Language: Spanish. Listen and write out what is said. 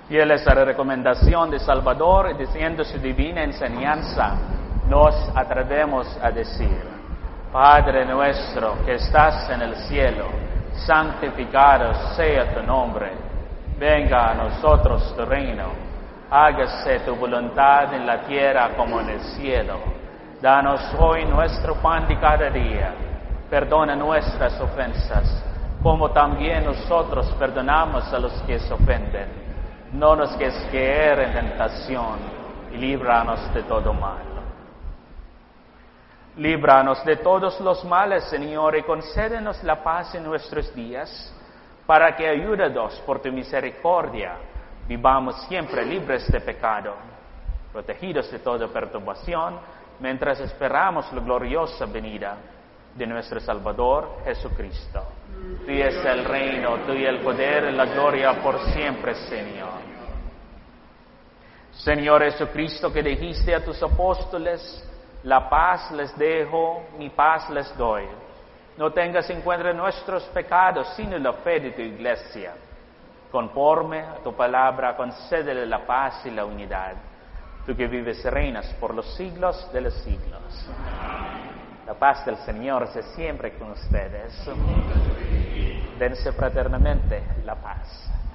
Fieles a la recomendación de Salvador y diciendo su divina enseñanza, nos atrevemos a decir: Padre nuestro que estás en el cielo, santificado sea tu nombre. Venga a nosotros tu reino. Hágase tu voluntad en la tierra como en el cielo. Danos hoy nuestro pan de cada día. Perdona nuestras ofensas, como también nosotros perdonamos a los que se ofenden. No nos dejes caer en tentación, y líbranos de todo mal. Líbranos de todos los males, Señor, y concédenos la paz en nuestros días, para que, ayúdanos por tu misericordia, vivamos siempre libres de pecado, protegidos de toda perturbación, mientras esperamos la gloriosa venida de nuestro Salvador Jesucristo. Tuyo es el reino, tuyo el poder y la gloria por siempre, Señor. Señor Jesucristo, que dijiste a tus apóstoles: la paz les dejo, mi paz les doy. No tengas en cuenta nuestros pecados, sino la fe de tu iglesia. Conforme a tu palabra, concédele la paz y la unidad. Tú que vives y reinas por los siglos de los siglos. La paz del Señor sea siempre con ustedes. Dense fraternamente la paz.